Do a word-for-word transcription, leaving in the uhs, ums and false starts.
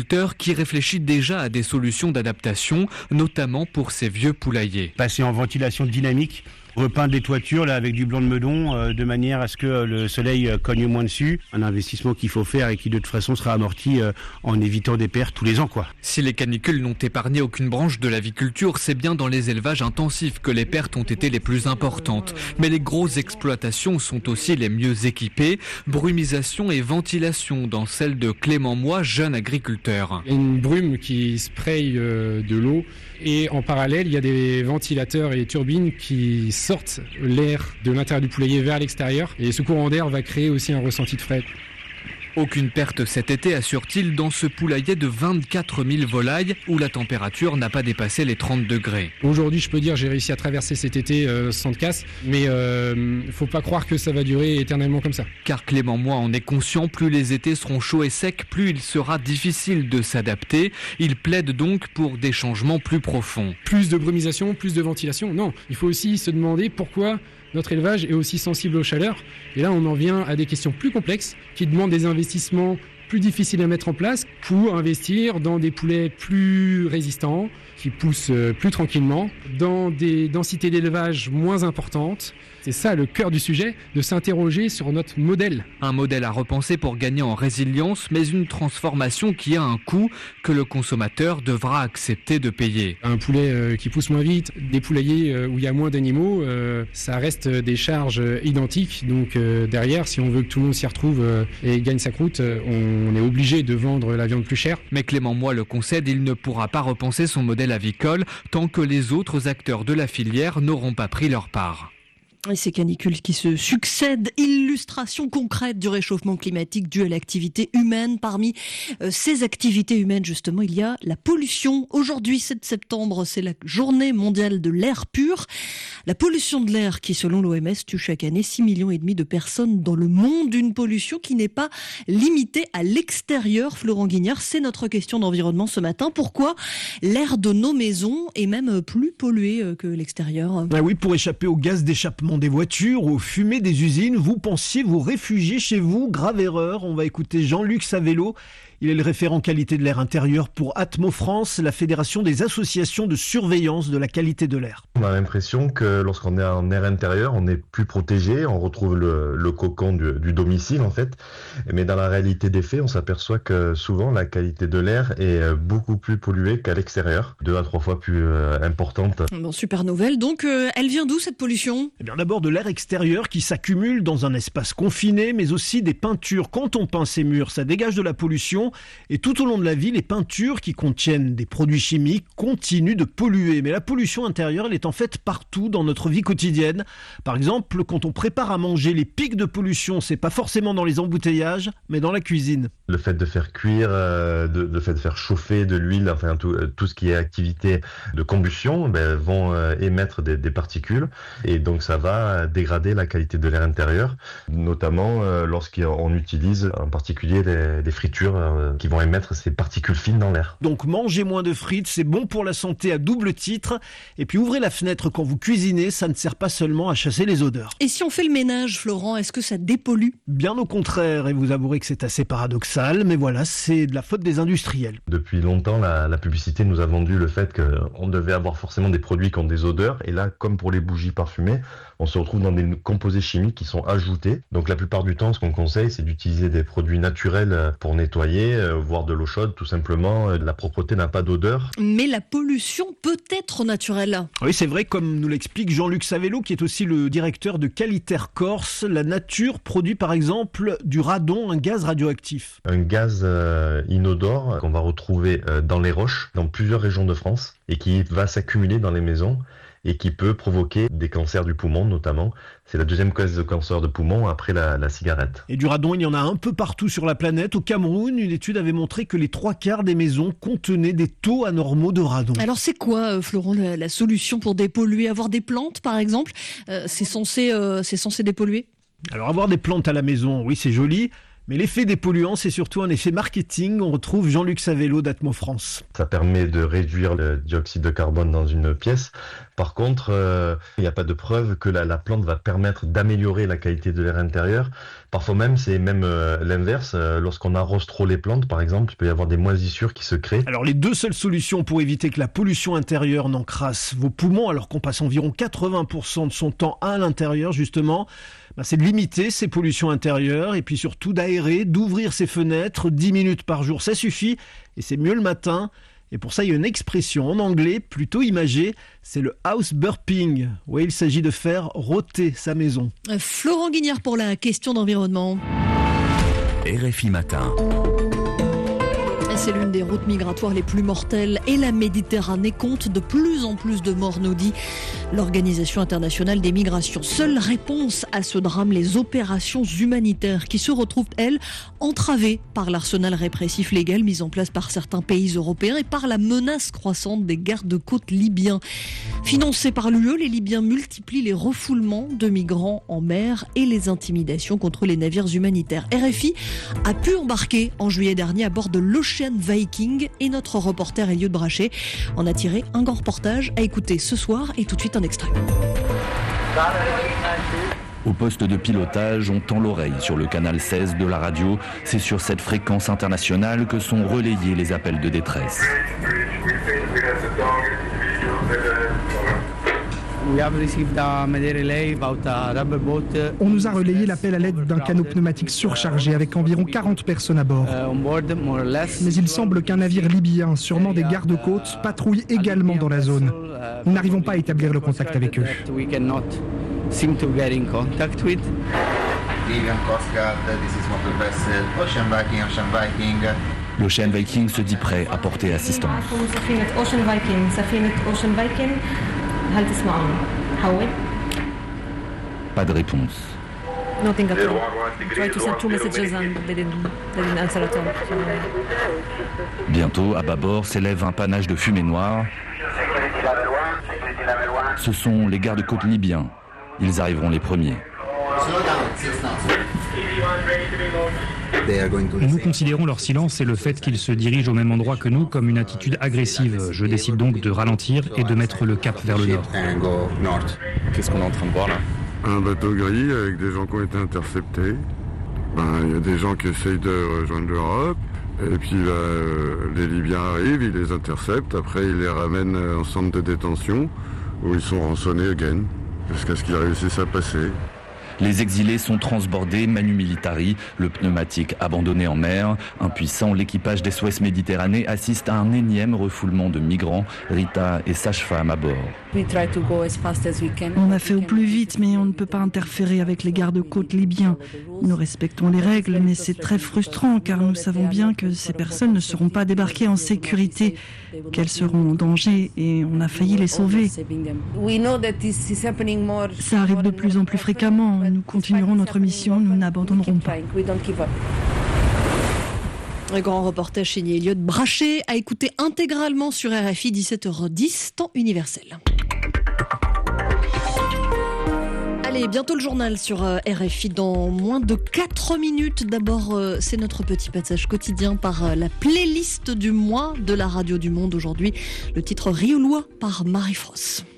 agriculteur qui réfléchit déjà à des solutions d'adaptation, notamment pour ses vieux poulaillers. Passer en ventilation dynamique, repeindre les toitures là, avec du blanc de meudon euh, de manière à ce que euh, le soleil euh, cogne moins dessus. Un investissement qu'il faut faire et qui de toute façon sera amorti euh, en évitant des pertes tous les ans, quoi. Si les canicules n'ont épargné aucune branche de l'aviculture, c'est bien dans les élevages intensifs que les pertes ont été les plus importantes. Mais les grosses exploitations sont aussi les mieux équipées. Brumisation et ventilation dans celle de Clément Moy, jeune agriculteur. Il y a une brume qui spraye euh, de l'eau et en parallèle, il y a des ventilateurs et des turbines qui sortent l'air de l'intérieur du poulailler vers l'extérieur et ce courant d'air va créer aussi un ressenti de frais. Aucune perte cet été, assure-t-il, dans ce poulailler de vingt-quatre mille volailles où la température n'a pas dépassé les trente degrés. Aujourd'hui, je peux dire j'ai réussi à traverser cet été euh, sans casse, mais il euh, ne faut pas croire que ça va durer éternellement comme ça. Car Clément Moy en est conscient, plus les étés seront chauds et secs, plus il sera difficile de s'adapter. Il plaide donc pour des changements plus profonds. Plus de brumisation, plus de ventilation, non. Il faut aussi se demander pourquoi notre élevage est aussi sensible aux chaleurs. Et là, on en vient à des questions plus complexes qui demandent des investissements plus difficiles à mettre en place pour investir dans des poulets plus résistants, qui poussent plus tranquillement, dans des densités d'élevage moins importantes. C'est ça le cœur du sujet, de s'interroger sur notre modèle. Un modèle à repenser pour gagner en résilience, mais une transformation qui a un coût que le consommateur devra accepter de payer. Un poulet euh, qui pousse moins vite, des poulaillers euh, où il y a moins d'animaux, euh, ça reste des charges identiques. Donc euh, derrière, si on veut que tout le monde s'y retrouve euh, et gagne sa croûte, euh, on est obligé de vendre la viande plus chère. Mais Clément Moy le concède, il ne pourra pas repenser son modèle avicole tant que les autres acteurs de la filière n'auront pas pris leur part. Et ces canicules qui se succèdent, illustration concrète du réchauffement climatique dû à l'activité humaine. Parmi euh, ces activités humaines, justement, il y a la pollution. Aujourd'hui, sept septembre, c'est la journée mondiale de l'air pur. La pollution de l'air qui, selon l'O M S, tue chaque année six millions et demi de personnes dans le monde. Une pollution qui n'est pas limitée à l'extérieur. Florent Guignard, c'est notre question d'environnement ce matin. Pourquoi l'air de nos maisons est même plus pollué que l'extérieur ? Ah oui, pour échapper aux gaz d'échappement des voitures, aux fumées des usines, vous pensiez vous réfugier chez vous. Grave erreur. On va écouter Jean-Luc Savello. Il est le référent qualité de l'air intérieur pour Atmo France, la fédération des associations de surveillance de la qualité de l'air. On a l'impression que lorsqu'on est en air intérieur, on est plus protégé, on retrouve le, le cocon du, du domicile en fait. Mais dans la réalité des faits, on s'aperçoit que souvent la qualité de l'air est beaucoup plus polluée qu'à l'extérieur, deux à trois fois plus euh, importante. Bon, super nouvelle. Donc, euh, elle vient d'où cette pollution ? Eh bien, d'abord de l'air extérieur qui s'accumule dans un espace confiné, mais aussi des peintures. Quand on peint ses murs, ça dégage de la pollution. Et tout au long de la vie, les peintures qui contiennent des produits chimiques continuent de polluer. Mais la pollution intérieure, elle est en fait partout dans notre vie quotidienne. Par exemple, quand on prépare à manger, les pics de pollution, c'est pas forcément dans les embouteillages, mais dans la cuisine. Le fait de faire cuire, euh, de, le fait de faire chauffer de l'huile, enfin tout, tout ce qui est activité de combustion, ben, vont euh, émettre des, des particules. Et donc ça va dégrader la qualité de l'air intérieur, notamment euh, lorsqu'on utilise en particulier les, les fritures euh, qui vont émettre ces particules fines dans l'air. Donc mangez moins de frites, c'est bon pour la santé à double titre. Et puis ouvrez la fenêtre quand vous cuisinez, ça ne sert pas seulement à chasser les odeurs. Et si on fait le ménage, Florent, est-ce que ça dépollue ? Bien au contraire, et vous avouerez que c'est assez paradoxal, mais voilà, c'est de la faute des industriels. Depuis longtemps, la, la publicité nous a vendu le fait qu'on devait avoir forcément des produits qui ont des odeurs. Et là, comme pour les bougies parfumées, on se retrouve dans des composés chimiques qui sont ajoutés. Donc la plupart du temps, ce qu'on conseille, c'est d'utiliser des produits naturels pour nettoyer, voire de l'eau chaude, tout simplement. La propreté n'a pas d'odeur. Mais la pollution peut être naturelle. Oui, c'est vrai, comme nous l'explique Jean-Luc Savello, qui est aussi le directeur de Qualitaire Corse. La nature produit par exemple du radon, un gaz radioactif. Un gaz euh, inodore qu'on va retrouver euh, dans les roches, dans plusieurs régions de France, et qui va s'accumuler dans les maisons, et qui peut provoquer des cancers du poumon notamment. C'est la deuxième cause de cancer de poumon après la, la cigarette. Et du radon, il y en a un peu partout sur la planète. Au Cameroun, une étude avait montré que les trois quarts des maisons contenaient des taux anormaux de radon. Alors c'est quoi, Florent, la, la solution pour dépolluer ? Avoir des plantes, par exemple, euh, c'est censé, euh, c'est censé dépolluer ? Alors avoir des plantes à la maison, oui, c'est joli. Mais l'effet des polluants, c'est surtout un effet marketing. On retrouve Jean-Luc Savello d'Atmo France. Ça permet de réduire le dioxyde de carbone dans une pièce. Par contre, euh, il n'y a pas de preuve que la, la plante va permettre d'améliorer la qualité de l'air intérieur. Parfois même, c'est même euh, l'inverse. Euh, lorsqu'on arrose trop les plantes, par exemple, il peut y avoir des moisissures qui se créent. Alors les deux seules solutions pour éviter que la pollution intérieure n'encrasse vos poumons, alors qu'on passe environ quatre-vingts pour cent de son temps à l'intérieur justement, ben c'est de limiter ces pollutions intérieures et puis surtout d'aérer, d'ouvrir ses fenêtres dix minutes par jour, ça suffit et c'est mieux le matin. Et pour ça, il y a une expression en anglais plutôt imagée, c'est le house burping. Oui, il s'agit de faire rôter sa maison. Florent Guignard pour la question d'environnement. R F I Matin. C'est l'une des routes migratoires les plus mortelles et la Méditerranée compte de plus en plus de morts, nous dit l'Organisation internationale des migrations. Seule réponse à ce drame, les opérations humanitaires qui se retrouvent, elles, entravées par l'arsenal répressif légal mis en place par certains pays européens et par la menace croissante des gardes-côtes libyens. Financés par l'U E, les Libyens multiplient les refoulements de migrants en mer et les intimidations contre les navires humanitaires. R F I a pu embarquer en juillet dernier à bord de l'Ocean Viking et notre reporter Eliott Brachet en a tiré un grand reportage à écouter ce soir et tout de suite un extrait. Au poste de pilotage, on tend l'oreille sur le canal seize de la radio. C'est sur cette fréquence internationale que sont relayés les appels de détresse. On nous a relayé l'appel à l'aide d'un canot pneumatique surchargé avec environ quarante personnes à bord. Mais il semble qu'un navire libyen, sûrement des gardes-côtes, patrouille également dans la zone. Nous n'arrivons pas à établir le contact avec eux. L'Ocean Viking se dit prêt à porter assistance. Pas de réponse. Bientôt, à bâbord, s'élève un panache de fumée noire. Ce sont les gardes-côtes libyens. Ils arriveront les premiers. Nous considérons leur silence et le fait qu'ils se dirigent au même endroit que nous comme une attitude agressive. Je décide donc de ralentir et de mettre le cap vers le nord. Qu'est-ce qu'on est en train de voir là ? Un bateau gris avec des gens qui ont été interceptés. Ben, il y a des gens qui essayent de rejoindre l'Europe. Et puis là, euh, les Libyens arrivent, ils les interceptent. Après, ils les ramènent en centre de détention où ils sont rançonnés again jusqu'à ce qu'ils réussissent à passer. Les exilés sont transbordés, manu militari, le pneumatique abandonné en mer. Impuissant, l'équipage d'S O S Méditerranée assiste à un énième refoulement de migrants. Rita est sage-femme à bord. On a fait au plus vite, mais on ne peut pas interférer avec les gardes-côtes libyens. Nous respectons les règles, mais c'est très frustrant car nous savons bien que ces personnes ne seront pas débarquées en sécurité, qu'elles seront en danger et on a failli les sauver. Ça arrive de plus en plus fréquemment. Nous continuerons notre mission, nous n'abandonnerons pas. Un grand reportage signé Eliott Brachet à écouter intégralement sur R F I, dix-sept heures dix, temps universel. Allez, bientôt le journal sur R F I dans moins de quatre minutes. D'abord, c'est notre petit passage quotidien par la playlist du mois de la radio du monde aujourd'hui. Le titre Riolois par Marie-France.